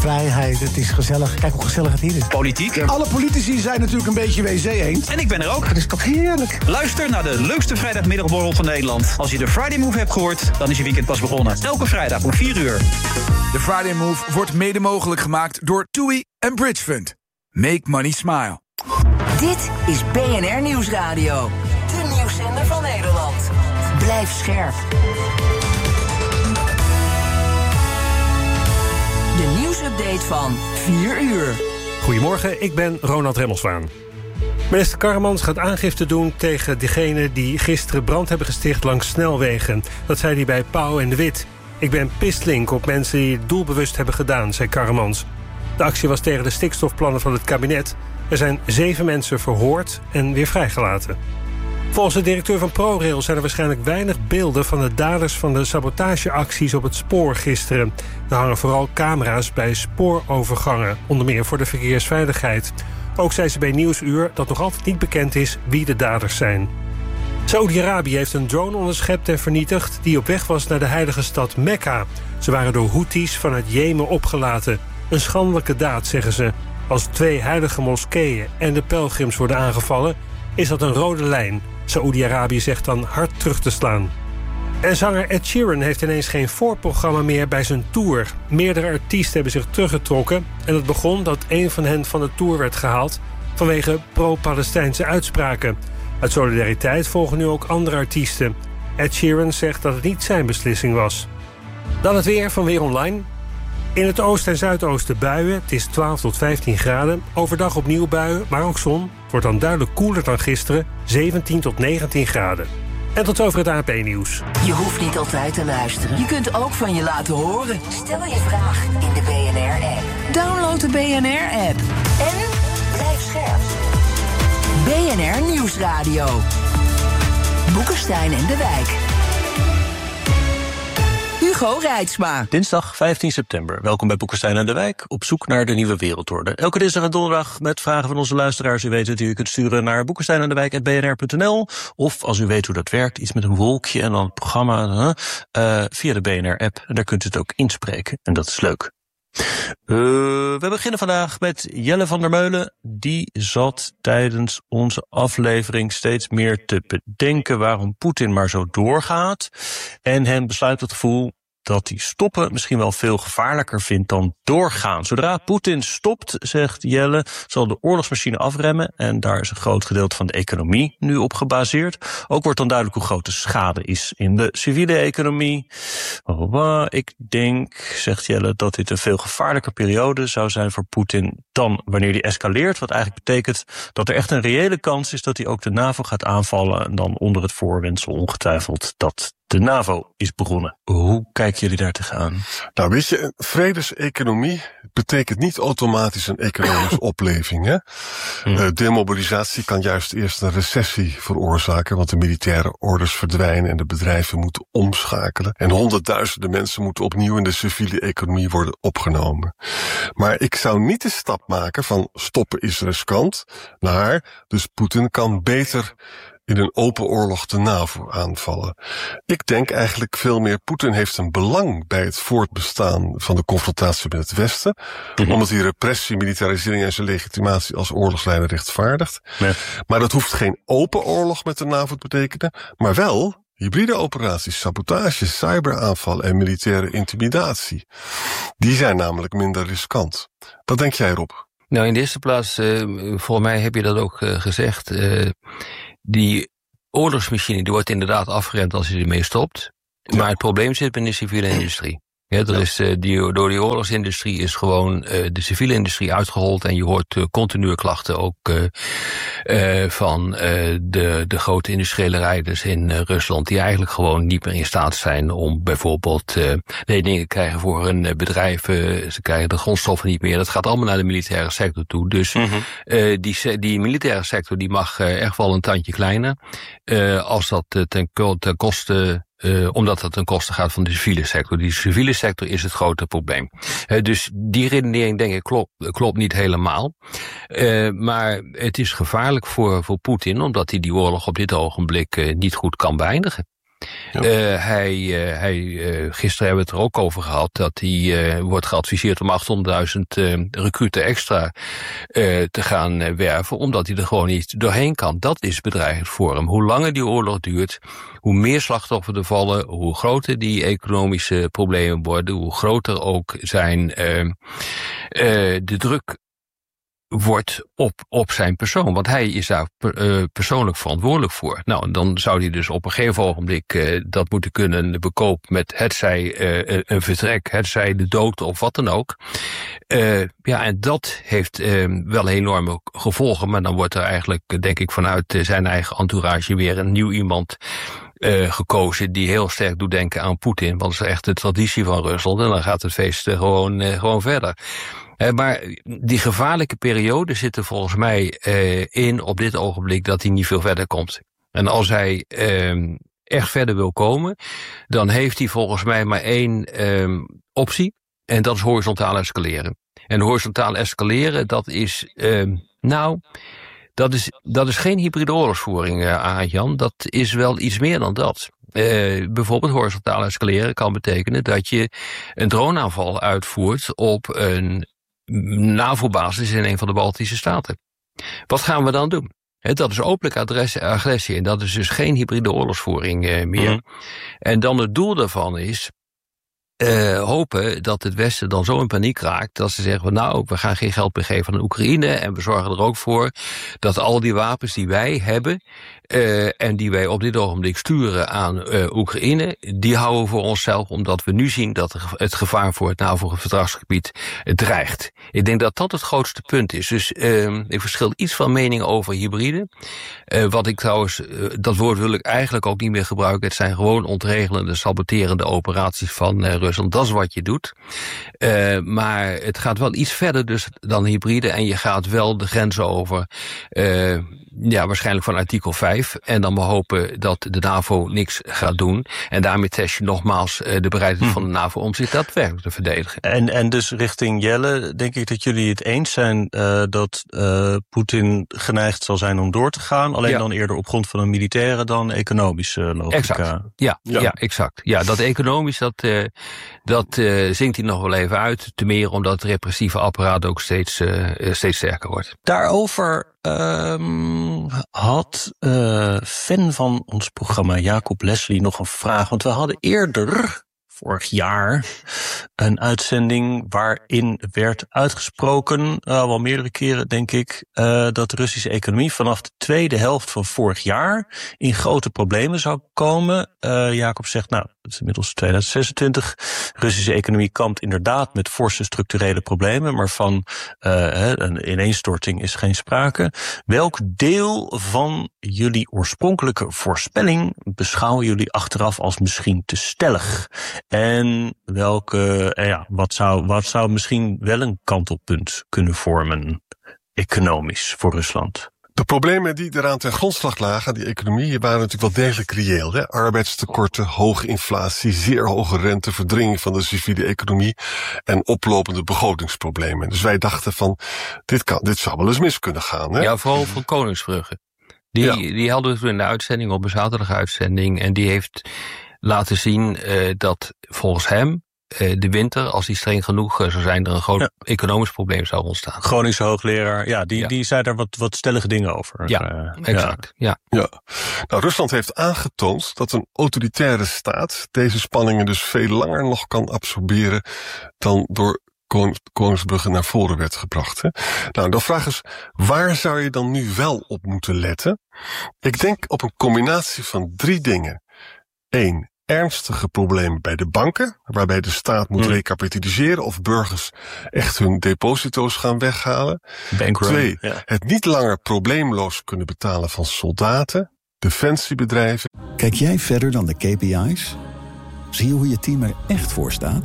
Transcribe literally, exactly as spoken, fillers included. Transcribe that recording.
vrijheid, het is gezellig. Kijk hoe gezellig het hier is. Politiek. Alle politici zijn natuurlijk een beetje W C eens. En ik ben er ook. Het is toch heerlijk. Luister naar de leukste vrijdagmiddagborrel van Nederland. Als je de Friday Move hebt gehoord, dan is je weekend pas begonnen. Elke vrijdag om vier uur. De Friday Move wordt mede mogelijk gemaakt door TUI en Bridge Fund. Make money smile. Dit is B N R Nieuwsradio. De nieuwszender van Nederland. Blijf scherp. De nieuwsupdate van vier uur. Goedemorgen, ik ben Ronald Remmelswaan. Minister Karremans gaat aangifte doen tegen diegenen die gisteren brand hebben gesticht langs snelwegen. Dat zei hij bij Pauw en de Wit. Ik ben pistlink op mensen die het doelbewust hebben gedaan, zei Karremans. De actie was tegen de stikstofplannen van het kabinet. Er zijn zeven mensen verhoord en weer vrijgelaten. Volgens de directeur van ProRail zijn er waarschijnlijk weinig beelden van de daders van de sabotageacties op het spoor gisteren. Er hangen vooral camera's bij spoorovergangen, onder meer voor de verkeersveiligheid. Ook zei ze bij Nieuwsuur dat nog altijd niet bekend is wie de daders zijn. Saoedi-Arabië heeft een drone onderschept en vernietigd die op weg was naar de heilige stad Mekka. Ze waren door Houthis vanuit Jemen opgelaten. Een schandelijke daad, zeggen ze. Als twee heilige moskeeën en de pelgrims worden aangevallen, is dat een rode lijn. Saoedi-Arabië zegt dan hard terug te slaan. En zanger Ed Sheeran heeft ineens geen voorprogramma meer bij zijn tour. Meerdere artiesten hebben zich teruggetrokken en het begon dat een van hen van de tour werd gehaald vanwege pro-Palestijnse uitspraken. Uit solidariteit volgen nu ook andere artiesten. Ed Sheeran zegt dat het niet zijn beslissing was. Dan het weer van Weer Online. In het oosten en zuidoosten buien. Het is twaalf tot vijftien graden. Overdag opnieuw buien, maar ook zon. Het wordt dan duidelijk koeler dan gisteren. zeventien tot negentien graden. En tot over het A P nieuws. Je hoeft niet altijd te luisteren. Je kunt ook van je laten horen. Stel je vraag in de B N R-app. Download de B N R-app. En blijf scherp. B N R Nieuwsradio. Boekenstein en de Wijk. Hugo Reitsma. Dinsdag vijftien september. Welkom bij Boekenstein en de Wijk. Op zoek naar de nieuwe wereldorde. Elke dinsdag en donderdag met vragen van onze luisteraars. U weet het, die u kunt sturen naar boekenstein en de wijk apenstaartje b n r punt n l. Of als u weet hoe dat werkt, iets met een wolkje en dan het programma uh, via de B N R-app. En daar kunt u het ook inspreken. En dat is leuk. Uh, we beginnen vandaag met Jelle van der Meulen. Die zat tijdens onze aflevering steeds meer te bedenken waarom Poetin maar zo doorgaat. En hem besluit het gevoel dat hij stoppen misschien wel veel gevaarlijker vindt dan doorgaan. Zodra Poetin stopt, zegt Jelle, zal de oorlogsmachine afremmen. En daar is een groot gedeelte van de economie nu op gebaseerd. Ook wordt dan duidelijk hoe groot de schade is in de civiele economie. Ik denk, zegt Jelle, dat dit een veel gevaarlijker periode zou zijn voor Poetin dan wanneer die escaleert. Wat eigenlijk betekent dat er echt een reële kans is dat hij ook de NAVO gaat aanvallen. En dan onder het voorwendsel ongetwijfeld dat de NAVO is begonnen. Hoe kijken jullie daar tegenaan? Nou, weet je, een vredeseconomie betekent niet automatisch een economische opleving, hè? Hmm. Uh, demobilisatie kan juist eerst een recessie veroorzaken, want de militaire orders verdwijnen en de bedrijven moeten omschakelen. En honderdduizenden mensen moeten opnieuw in de civiele economie worden opgenomen. Maar ik zou niet de stap maken van stoppen is riskant naar, dus Poetin kan beter in een open oorlog de NAVO aanvallen. Ik denk eigenlijk veel meer, Poetin heeft een belang bij het voortbestaan van de confrontatie met het Westen, mm-hmm. omdat hij repressie, militarisering en zijn legitimatie als oorlogsleider rechtvaardigt. Nee. Maar dat hoeft geen open oorlog met de NAVO te betekenen, maar wel hybride operaties, sabotage, cyberaanval en militaire intimidatie. Die zijn namelijk minder riskant. Wat denk jij, Rob? Nou, in de eerste plaats, uh, volgens mij heb je dat ook uh, gezegd, uh, die oorlogsmachine die wordt inderdaad afgeremd als je ermee stopt. Ja. Maar het probleem zit in de civiele industrie. Ja, er is, uh, die, door die oorlogsindustrie is gewoon uh, de civiele industrie uitgehold. En je hoort uh, continue klachten ook uh, uh, van uh, de, de grote industriële rijders in uh, Rusland. Die eigenlijk gewoon niet meer in staat zijn om bijvoorbeeld uh, leningen te krijgen voor een uh, bedrijf. Uh, ze krijgen de grondstoffen niet meer. Dat gaat allemaal naar de militaire sector toe. Dus mm-hmm. uh, die, die militaire sector die mag uh, echt wel een tandje kleiner. Uh, als dat uh, ten, ten koste... Uh, omdat het ten koste gaat van de civiele sector. Die civiele sector is het grote probleem. Uh, dus die redenering, denk ik, klopt, klopt niet helemaal. Uh, maar het is gevaarlijk voor, voor Poetin, omdat hij die oorlog op dit ogenblik uh, niet goed kan beëindigen. Ja. Uh, hij, uh, hij, uh, gisteren hebben we het er ook over gehad dat hij uh, wordt geadviseerd om achthonderdduizend uh, recruten extra uh, te gaan uh, werven, omdat hij er gewoon niet doorheen kan. Dat is bedreigend voor hem. Hoe langer die oorlog duurt, hoe meer slachtoffers er vallen, hoe groter die economische problemen worden, hoe groter ook zijn uh, uh, de druk wordt op, op zijn persoon. Want hij is daar per, uh, persoonlijk verantwoordelijk voor. Nou, dan zou hij dus op een gegeven ogenblik uh, dat moeten kunnen bekopen met hetzij uh, een vertrek, hetzij de dood of wat dan ook. Uh, ja, en dat heeft uh, wel enorme gevolgen, maar dan wordt er eigenlijk, denk ik, vanuit uh, zijn eigen entourage weer een nieuw iemand Uh, gekozen die heel sterk doet denken aan Poetin. Want het is echt de traditie van Rusland. En dan gaat het feest uh, gewoon, uh, gewoon verder. Uh, maar die gevaarlijke periode zit er volgens mij uh, in op dit ogenblik dat hij niet veel verder komt. En als hij uh, echt verder wil komen, dan heeft hij volgens mij maar één uh, optie. En dat is horizontaal escaleren. En horizontaal escaleren, dat is, uh, nou... Dat is, dat is geen hybride oorlogsvoering, uh, Arjan. Dat is wel iets meer dan dat. Uh, bijvoorbeeld horizontaal escaleren kan betekenen dat je een droneaanval uitvoert op een NAVO-basis in een van de Baltische staten. Wat gaan we dan doen? He, dat is openlijke agressie en dat is dus geen hybride oorlogsvoering uh, meer. Mm. En dan het doel daarvan is Uh, hopen dat het Westen dan zo in paniek raakt dat ze zeggen, nou, we gaan geen geld meer geven aan Oekraïne en we zorgen er ook voor dat al die wapens die wij hebben uh, en die wij op dit ogenblik sturen aan uh, Oekraïne, die houden we voor onszelf, omdat we nu zien dat het gevaar voor het NAVO-verdragsgebied dreigt. Ik denk dat dat het grootste punt is. Dus uh, ik verschil iets van mening over hybride. Uh, wat ik trouwens, uh, dat woord wil ik eigenlijk ook niet meer gebruiken. Het zijn gewoon ontregelende, saboterende operaties van uh, Rusland. Dat is wat je doet. Uh, maar het gaat wel iets verder dus dan hybride. En je gaat wel de grens over. Uh, ja, waarschijnlijk van artikel vijf. En dan we hopen dat de NAVO niks gaat doen. En daarmee test je nogmaals uh, de bereidheid hm. van de NAVO om zich daadwerkelijk te verdedigen. En, en dus richting Jelle, denk ik dat jullie het eens zijn uh, dat uh, Poetin geneigd zal zijn om door te gaan. Alleen ja. dan eerder op grond van een militaire dan economische logica. Exact. Ja, ja. ja, exact. Ja, dat economisch, dat, uh, dat uh, zingt hij nog wel even uit. Te meer omdat het repressieve apparaat ook steeds, uh, steeds sterker wordt. Daarover um, had uh, fan van ons programma Jacob Leslie nog een vraag. Want we hadden eerder, vorig jaar, een uitzending waarin werd uitgesproken, uh, wel meerdere keren denk ik, uh, dat de Russische economie vanaf de tweede helft van vorig jaar in grote problemen zou komen. Uh, Jacob zegt, nou, het is inmiddels tweeduizend zesentwintig. De Russische economie kampt inderdaad met forse structurele problemen, maar van uh, een ineenstorting is geen sprake. Welk deel van jullie oorspronkelijke voorspelling beschouwen jullie achteraf als misschien te stellig? En welke, eh, ja, wat zou, wat zou misschien wel een kantelpunt kunnen vormen, economisch, voor Rusland? De problemen die eraan ten grondslag lagen, die economie, waren natuurlijk wel degelijk reëel. Hè? Arbeidstekorten, hoge inflatie, zeer hoge rente, verdringing van de civiele economie en oplopende begrotingsproblemen. Dus wij dachten van, dit, kan, dit zou wel eens mis kunnen gaan. Hè? Ja, vooral van Koningsbrugge. Die, ja. die hadden we toen in de uitzending, op een zaterdaguitzending, en die heeft laten zien uh, dat volgens hem uh, de winter, als die streng genoeg uh, zou zijn, er een groot ja. economisch probleem zou ontstaan. Groningse hoogleraar, ja, die, ja. die zei daar wat, wat stellige dingen over. Ja, uh, exact. Ja. Ja. Ja. Nou, Rusland heeft aangetoond dat een autoritaire staat deze spanningen dus veel langer nog kan absorberen dan door Koningsbrugge naar voren werd gebracht. Hè? Nou, de vraag is, waar zou je dan nu wel op moeten letten? Ik denk op een combinatie van drie dingen. Eén, ernstige problemen bij de banken, waarbij de staat moet recapitaliseren of burgers echt hun deposito's gaan weghalen. Bankrun, Twee, ja. het niet langer probleemloos kunnen betalen van soldaten, defensiebedrijven. Kijk jij verder dan de K P I's? Zie je hoe je team er echt voor staat?